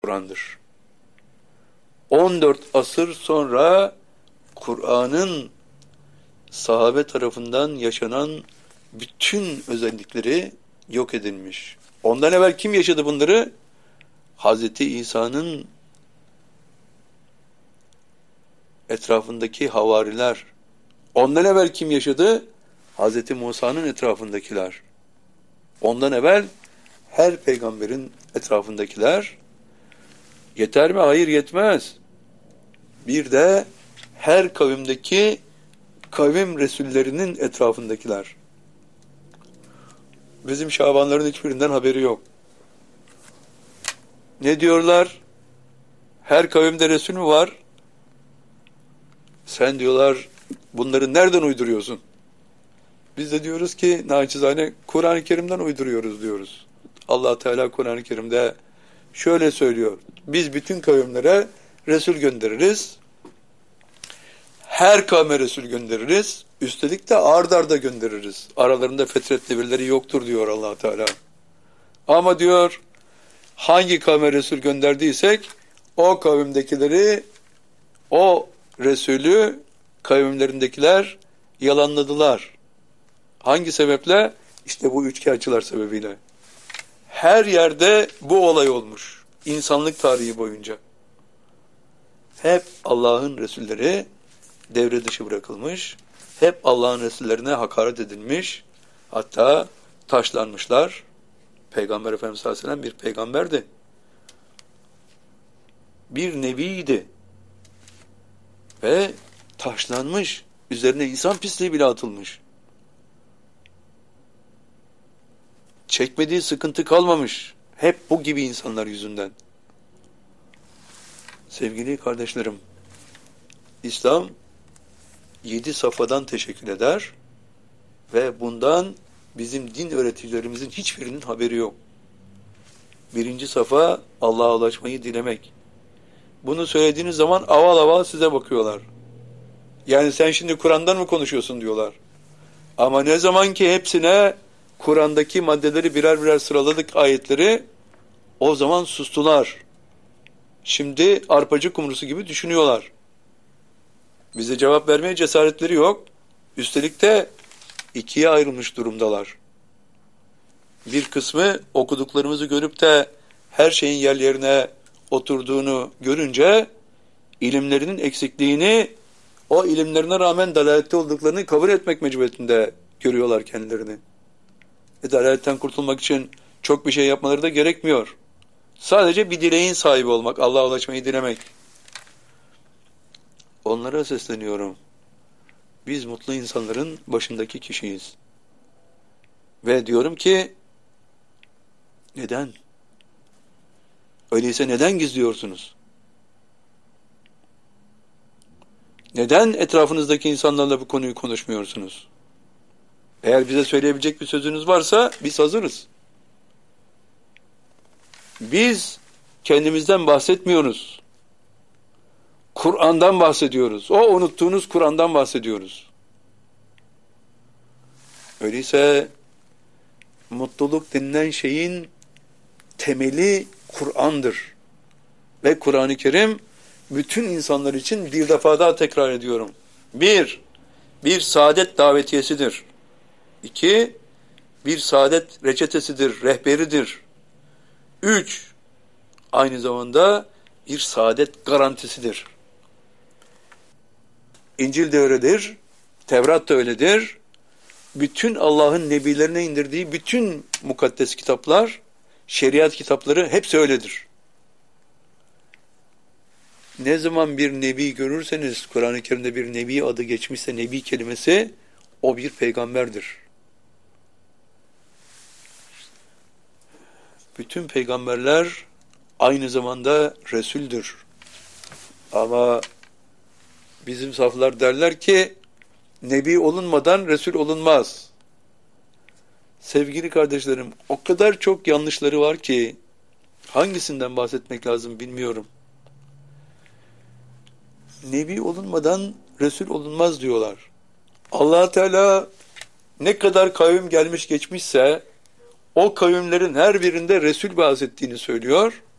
Kur'an'dır. 14 asır sonra Kur'an'ın sahabe tarafından yaşanan bütün özellikleri yok edilmiş. Ondan evvel kim yaşadı bunları? Hazreti İsa'nın etrafındaki havariler. Ondan evvel kim yaşadı? Hazreti Musa'nın etrafındakiler. Ondan evvel her peygamberin etrafındakiler. Yeter mi? Hayır, yetmez. Bir de her kavimdeki kavim resullerinin etrafındakiler. Bizim Şabanların hiçbirinden haberi yok. Ne diyorlar? Her kavimde Resul mü var? Sen diyorlar bunları nereden uyduruyorsun? Biz de diyoruz ki naçizane Kur'an-ı Kerim'den uyduruyoruz diyoruz. Allah Teala Kur'an-ı Kerim'de şöyle söylüyor. Biz bütün kavimlere Resul göndeririz. Her kavme Resul göndeririz. Üstelik de ard arda göndeririz. Aralarında fetretli birileri yoktur diyor Allah Teala. Ama diyor hangi kavme Resul gönderdiysek o kavimdekileri, o Resulü kavimlerindekiler yalanladılar. Hangi sebeple? İşte bu üçkağıtçılar sebebiyle. Her yerde bu olay olmuş. İnsanlık tarihi boyunca. Hep Allah'ın Resulleri devre dışı bırakılmış. Hep Allah'ın Resullerine hakaret edilmiş. Hatta taşlanmışlar. Peygamber Efendimiz sallallahu aleyhi ve sellem bir peygamberdi. Bir nebiydi. Ve taşlanmış. Üzerine insan pisliği bile atılmış. Çekmediği sıkıntı kalmamış. Hep bu gibi insanlar yüzünden. Sevgili kardeşlerim, İslam 7 safhadan teşekkül eder ve bundan bizim din öğreticilerimizin hiçbirinin haberi yok. 1. safa Allah'a ulaşmayı dilemek. Bunu söylediğiniz zaman aval aval size bakıyorlar. Yani sen şimdi Kur'an'dan mı konuşuyorsun diyorlar. Ama ne zaman ki hepsine Kur'an'daki maddeleri birer birer sıraladık ayetleri, o zaman sustular. Şimdi arpacı kumrusu gibi düşünüyorlar. Bize cevap vermeye cesaretleri yok. Üstelik de ikiye ayrılmış durumdalar. Bir kısmı okuduklarımızı görüp de her şeyin yerlerine oturduğunu görünce ilimlerinin eksikliğini, o ilimlerine rağmen dalalette olduklarını kabul etmek mecburiyetinde görüyorlar kendilerini. Dalaletten kurtulmak için çok bir şey yapmaları da gerekmiyor. Sadece bir dileğin sahibi olmak, Allah'a ulaşmayı dilemek. Onlara sesleniyorum. Biz mutlu insanların başındaki kişiyiz. Ve diyorum ki, neden? Öyleyse neden gizliyorsunuz? Neden etrafınızdaki insanlarla bu konuyu konuşmuyorsunuz? Eğer bize söyleyebilecek bir sözünüz varsa biz hazırız. Biz kendimizden bahsetmiyoruz. Kur'an'dan bahsediyoruz. O unuttuğunuz Kur'an'dan bahsediyoruz. Öyleyse mutluluk denilen şeyin temeli Kur'an'dır. Ve Kur'an-ı Kerim bütün insanlar için bir defa daha tekrar ediyorum. Bir saadet davetiyesidir. 2, bir saadet reçetesidir, rehberidir. 3, aynı zamanda bir saadet garantisidir. İncil de öyledir, Tevrat da öyledir. Bütün Allah'ın nebilerine indirdiği bütün mukaddes kitaplar, şeriat kitapları hepsi öyledir. Ne zaman bir nebi görürseniz, Kur'an-ı Kerim'de bir nebi adı geçmişse, nebi kelimesi, o bir peygamberdir. Bütün peygamberler aynı zamanda Resul'dür. Ama bizim saflar derler ki, nebi olunmadan Resul olunmaz. Sevgili kardeşlerim, o kadar çok yanlışları var ki, hangisinden bahsetmek lazım bilmiyorum. Nebi olunmadan Resul olunmaz diyorlar. Allah Teala ne kadar kavim gelmiş geçmişse, o kavimlerin her birinde Resul bahsettiğini söylüyor.